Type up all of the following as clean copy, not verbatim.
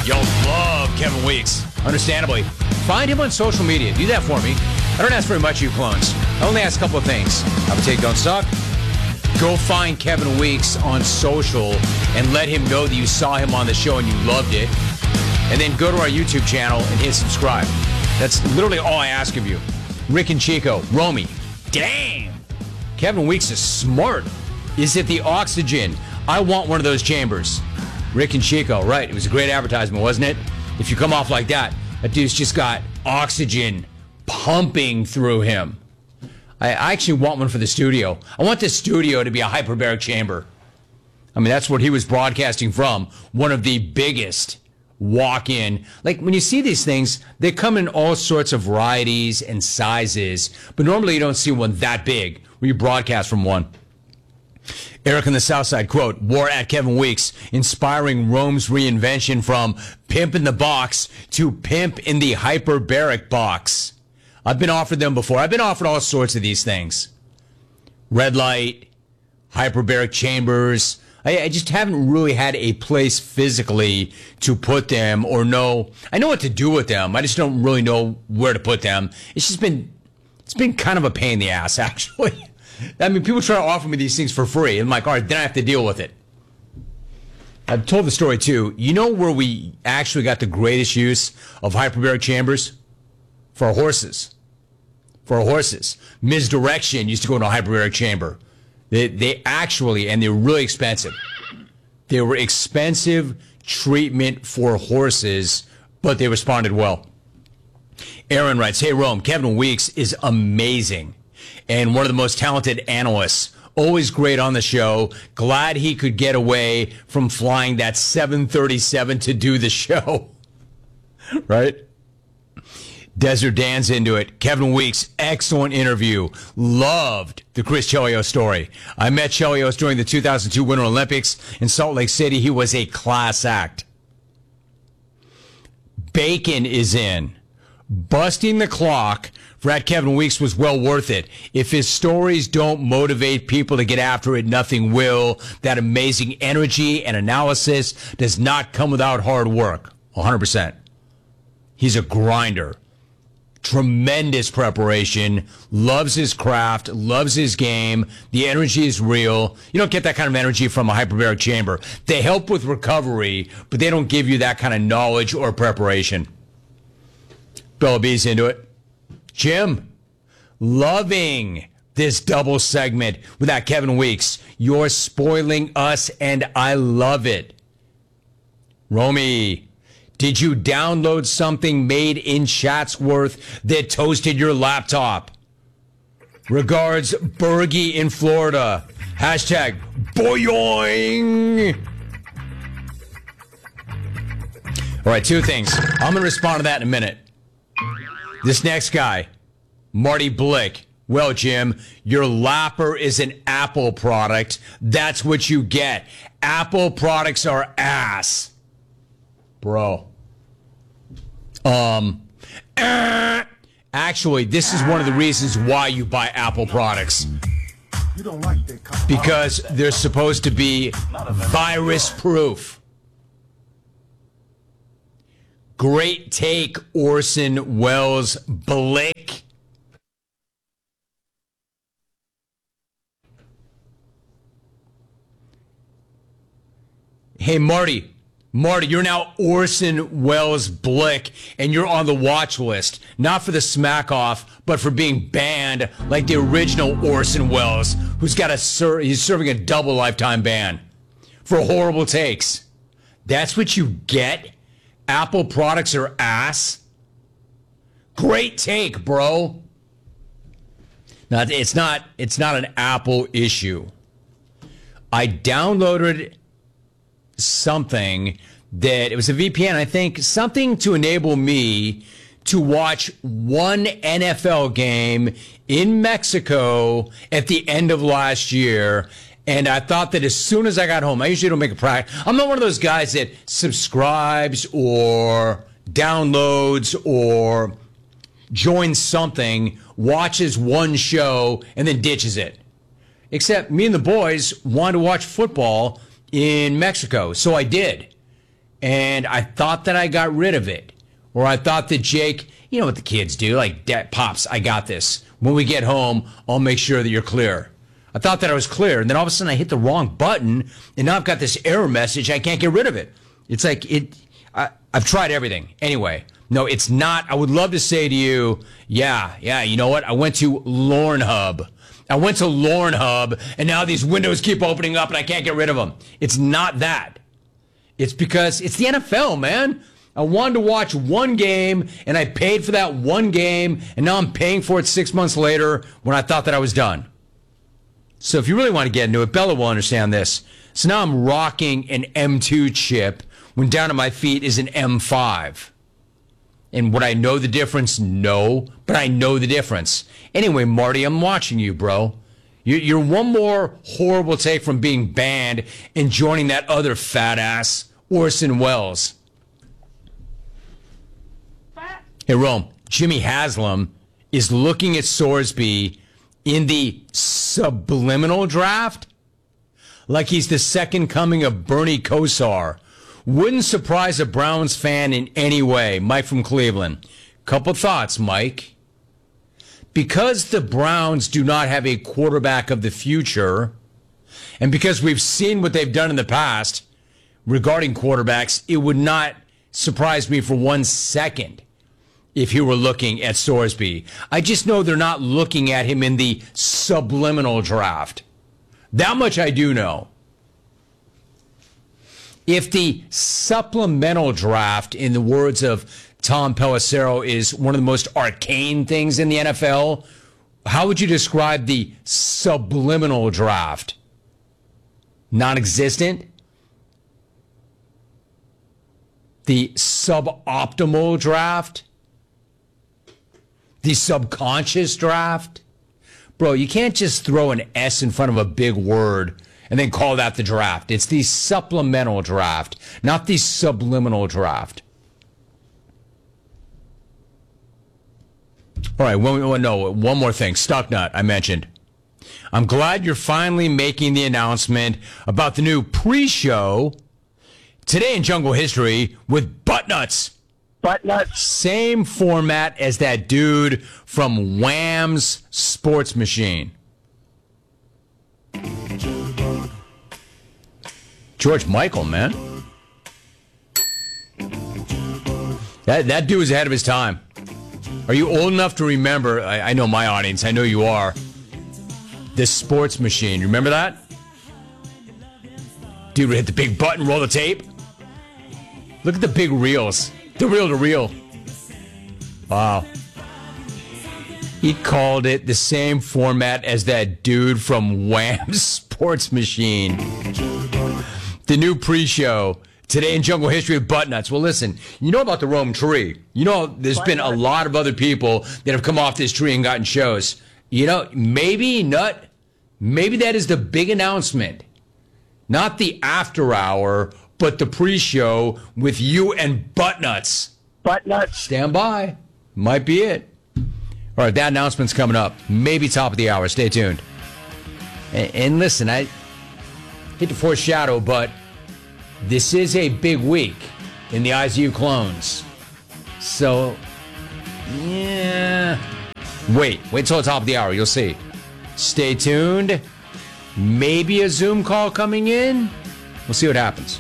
You'll love Kevin Weeks, understandably. Find him on social media. Do that for me. I don't ask very much of you clones. I only ask a couple of things. Have a take, don't suck. Go find Kevin Weeks on social and let him know that you saw him on the show and you loved it. And then go to our YouTube channel and hit subscribe. That's literally all I ask of you. Rick and Chico, Romy, damn. Kevin Weeks is smart. Is it the oxygen? I want one of those chambers. Rick and Chico, right. It was a great advertisement, wasn't it? If you come off like that, that dude's just got oxygen pumping through him. I actually want one for the studio. I want the studio to be a hyperbaric chamber. I mean, that's what he was broadcasting from. One of the biggest walk-in. Like, when you see these things, they come in all sorts of varieties and sizes, but normally you don't see one that big when you broadcast from one. Eric on the South Side, quote, war at Kevin Weeks, inspiring Rome's reinvention from pimp in the box to pimp in the hyperbaric box. I've been offered them before. I've been offered all sorts of these things. Red light, hyperbaric chambers. I just haven't really had a place physically to put them or know. I know what to do with them. I just don't really know where to put them. It's been kind of a pain in the ass, actually. I mean, people try to offer me these things for free. I'm like, all right, then I have to deal with it. I've told the story, too. You know where we actually got the greatest use of hyperbaric chambers? For our horses. For our horses. Misdirection used to go into a hyperbaric chamber. They actually, and they're really expensive. They were expensive treatment for horses, but they responded well. Aaron writes, hey, Rome, Kevin Weeks is amazing. And one of the most talented analysts. Always great on the show. Glad he could get away from flying that 737 to do the show. Right? Desert Dan's into it. Kevin Weeks, excellent interview. Loved the Chris Chelios story. I met Chelios during the 2002 Winter Olympics in Salt Lake City. He was a class act. Bacon is in. Busting the clock for at Kevin Weeks was well worth it. If his stories don't motivate people to get after it, nothing will. That amazing energy and analysis does not come without hard work. 100%. He's a grinder. Tremendous preparation. Loves his craft. Loves his game. The energy is real. You don't get that kind of energy from a hyperbaric chamber. They help with recovery, but they don't give you that kind of knowledge or preparation. Bella B's into it. Jim, loving this double segment with that Kevin Weeks. You're spoiling us, and I love it. Romy, did you download something made in Chatsworth that toasted your laptop? Regards, Bergie in Florida. Hashtag boyoing. All right, two things. I'm going to respond to that in a minute. This next guy, Marty Blick. Well, Jim, your lapper is an Apple product. That's what you get. Apple products are ass. Bro. Actually, this is one of the reasons why you buy Apple products. You don't like that. Because they're supposed to be virus-proof. Great take, Orson Welles Blick. Hey, Marty, you're now Orson Welles Blick, and you're on the watch list. Not for the smack off, but for being banned like the original Orson Welles, who's got he's serving a double lifetime ban for horrible takes. That's what you get? Apple products are ass? Great take, bro. Now, it's not an Apple issue. I downloaded something that it was a VPN, I think, something to enable me to watch one NFL game in Mexico at the end of last year. And I thought that as soon as I got home, I usually don't make a practice. I'm not one of those guys that subscribes or downloads or joins something, watches one show, and then ditches it. Except me and the boys wanted to watch football in Mexico, so I did. and I thought that I got rid of it. Or I thought that Jake, you know what the kids do, like, Dad, Pops, I got this. When we get home, I'll make sure that you're clear. I thought that I was clear, and then all of a sudden I hit the wrong button, and now I've got this error message. I can't get rid of it. It's like, I've tried everything. Anyway, no, it's not. I would love to say to you, yeah, you know what? I went to Lornhub. And now these windows keep opening up, and I can't get rid of them. It's not that. It's because it's the NFL, man. I wanted to watch one game, and I paid for that one game, and now I'm paying for it 6 months later when I thought that I was done. So if you really want to get into it, Bella will understand this. So now I'm rocking an M2 chip when down at my feet is an M5. And would I know the difference? No, but I know the difference. Anyway, Marty, I'm watching you, bro. You're one more horrible take from being banned and joining that other fat ass, Orson Welles. Hey, Rome, Jimmy Haslam is looking at Sorsby in the subliminal draft like he's the second coming of Bernie Kosar. Wouldn't surprise a Browns fan in any way. Mike from Cleveland. Couple thoughts, Mike. Because the Browns do not have a quarterback of the future, and because we've seen what they've done in the past regarding quarterbacks, it would not surprise me for 1 second if he were looking at Sorsby. I just know they're not looking at him in the subliminal draft. That much I do know. If the supplemental draft, in the words of Tom Pelissero, is one of the most arcane things in the NFL, how would you describe the subliminal draft? Non-existent? The suboptimal draft? The subconscious draft? Bro, you can't just throw an S in front of a big word and then call that the draft. It's the supplemental draft, not the subliminal draft. All right, one more thing. Stucknut, I mentioned. I'm glad you're finally making the announcement about the new pre-show today in Jungle History with Buttnuts. Buttnuts. Same format as that dude from Wham's Sports Machine. George Michael, man. That dude was ahead of his time. Are you old enough to remember, I know my audience, I know you are, the Sports Machine. Remember that? Dude would hit the big button, roll the tape. Look at the big reels. The reel-to-reel. Wow. He called it the same format as that dude from Wham's Sports Machine. The new pre-show today in Jungle History with Buttnuts. Well, listen, you know about the Rome tree. You know there's been a lot of other people that have come off this tree and gotten shows. You know, maybe that is the big announcement. Not the after hour, but the pre-show with you and Buttnuts. Buttnuts. Stand by. Might be it. All right, that announcement's coming up. Maybe top of the hour. Stay tuned. And listen, I hate to foreshadow, but this is a big week in the eyes of you clones. So, yeah. Wait till the top of the hour. You'll see. Stay tuned. Maybe a Zoom call coming in. We'll see what happens.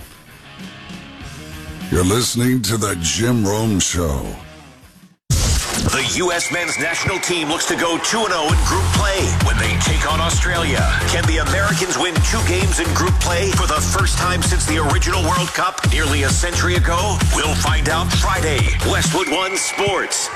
You're listening to the Jim Rome Show. The U.S. men's national team looks to go 2-0 in group play when they take on Australia. Can the Americans win 2 games in group play for the first time since the original World Cup nearly a century ago? We'll find out Friday. Westwood One Sports.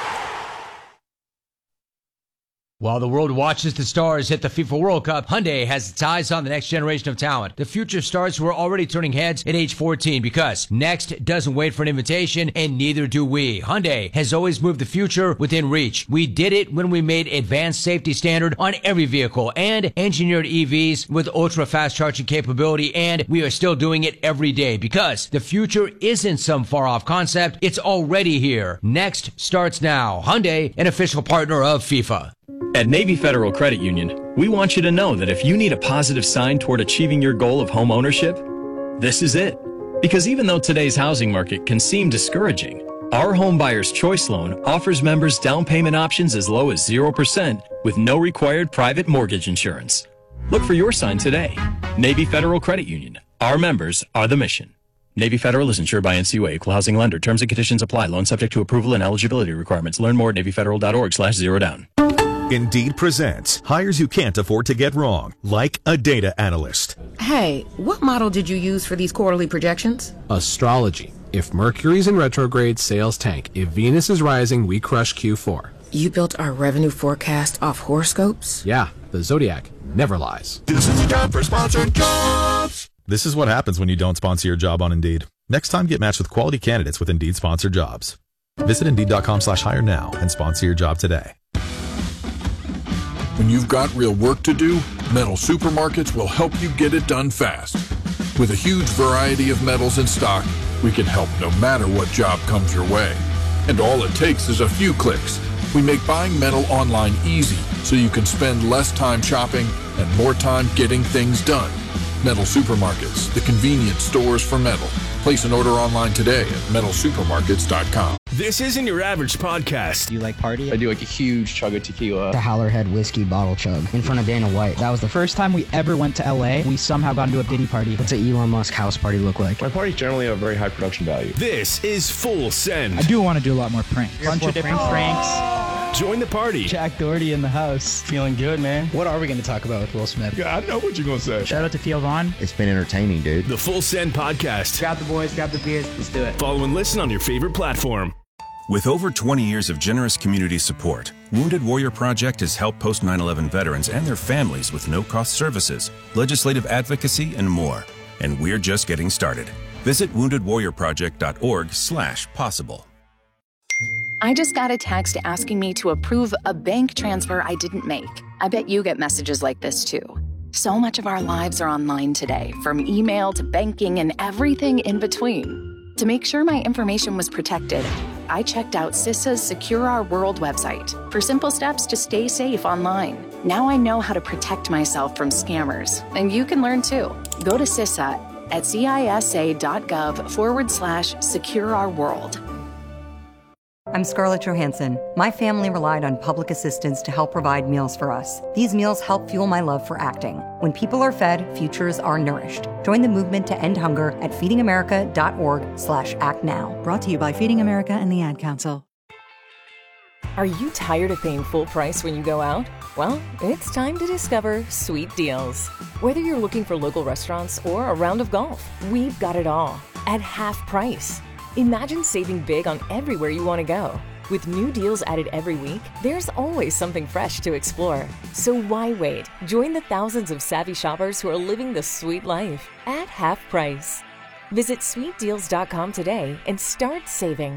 While the world watches the stars hit the FIFA World Cup, Hyundai has its eyes on the next generation of talent. The future stars who are already turning heads at age 14 because next doesn't wait for an invitation, and neither do we. Hyundai has always moved the future within reach. We did it when we made advanced safety standard on every vehicle and engineered EVs with ultra-fast charging capability, and we are still doing it every day because the future isn't some far-off concept. It's already here. Next starts now. Hyundai, an official partner of FIFA. At Navy Federal Credit Union, we want you to know that if you need a positive sign toward achieving your goal of home ownership, this is it. Because even though today's housing market can seem discouraging, our Home Buyer's Choice Loan offers members down payment options as low as 0% with no required private mortgage insurance. Look for your sign today. Navy Federal Credit Union. Our members are the mission. Navy Federal is insured by NCUA, Equal Housing Lender. Terms and conditions apply. Loan subject to approval and eligibility requirements. Learn more at NavyFederal.org/zerodown. Indeed presents hires you can't afford to get wrong, like a data analyst. Hey, what model did you use for these quarterly projections? Astrology. If Mercury's in retrograde, sales tank. If Venus is rising, we crush Q4. You built our revenue forecast off horoscopes? Yeah, the Zodiac never lies. This is the time for sponsored jobs. This is what happens when you don't sponsor your job on Indeed. Next time, get matched with quality candidates with Indeed sponsored jobs. Visit Indeed.com/hire now and sponsor your job today. When you've got real work to do, Metal Supermarkets will help you get it done fast. With a huge variety of metals in stock, we can help no matter what job comes your way. And all it takes is a few clicks. We make buying metal online easy so you can spend less time shopping and more time getting things done. Metal Supermarkets, the convenience stores for metal. Place an order online today at metalsupermarkets.com. This isn't your average podcast. Do you like party? I do like a huge chug of tequila. The Howlerhead whiskey bottle chug in front of Dana White. That was the first time we ever went to LA. We somehow got into a Diddy party. What's an Elon Musk house party look like? My parties generally have very high production value. This is Full Send. I do want to do a lot more pranks. Bunch of different pranks. Join the party. Jack Doherty in the house. Feeling good, man. What are we going to talk about with Will Smith? Yeah, I know what you're going to say. Shout out to Theo Vaughn. It's been entertaining, dude. The Full Send Podcast. Grab the boys, grab the beers. Let's do it. Follow and listen on your favorite platform. With over 20 years of generous community support, Wounded Warrior Project has helped post 9/11 veterans and their families with no-cost services, legislative advocacy, and more. And we're just getting started. Visit woundedwarriorproject.org/possible. I just got a text asking me to approve a bank transfer I didn't make. I bet you get messages like this too. So much of our lives are online today, from email to banking and everything in between. To make sure my information was protected, I checked out CISA's Secure Our World website for simple steps to stay safe online. Now I know how to protect myself from scammers, and you can learn too. Go to CISA at cisa.gov/Secure Our World. I'm Scarlett Johansson. My family relied on public assistance to help provide meals for us. These meals help fuel my love for acting. When people are fed, futures are nourished. Join the movement to end hunger at feedingamerica.org/actnow. Brought to you by Feeding America and the Ad Council. Are you tired of paying full price when you go out? Well, it's time to discover Sweet Deals. Whether you're looking for local restaurants or a round of golf, we've got it all at half price. Imagine saving big on everywhere you want to go. With new deals added every week, there's always something fresh to explore. So why wait? Join the thousands of savvy shoppers who are living the sweet life at half price. Visit sweetdeals.com today and start saving.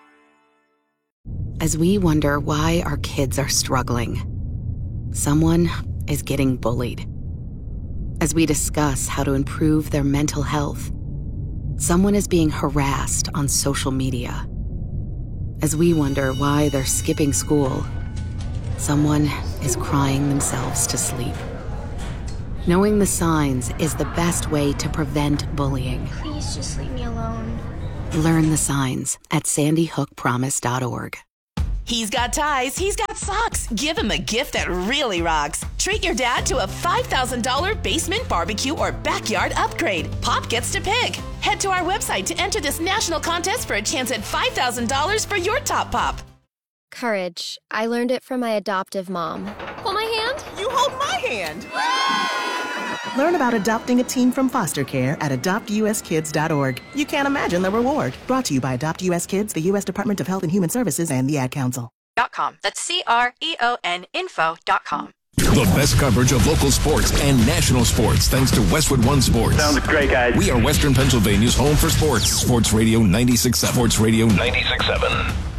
As we wonder why our kids are struggling, someone is getting bullied. As we discuss how to improve their mental health, someone is being harassed on social media. As we wonder why they're skipping school, someone is crying themselves to sleep. Knowing the signs is the best way to prevent bullying. Please just leave me alone. Learn the signs at sandyhookpromise.org. He's got ties, he's got socks. Give him a gift that really rocks. Treat your dad to a $5,000 basement barbecue or backyard upgrade. Pop gets to pick. Head to our website to enter this national contest for a chance at $5,000 for your top pop. Courage. I learned it from my adoptive mom. Hold my hand. You hold my hand. Learn about adopting a teen from foster care at adoptuskids.org. You can't imagine the reward. Brought to you by Adopt US Kids, the U.S. Department of Health and Human Services, and the Ad Council. .com. That's CREONinfo.com. The best coverage of local sports and national sports thanks to Westwood One Sports. Sounds great, guys. We are Western Pennsylvania's home for sports. Sports Radio 96.7. Sports Radio 96.7.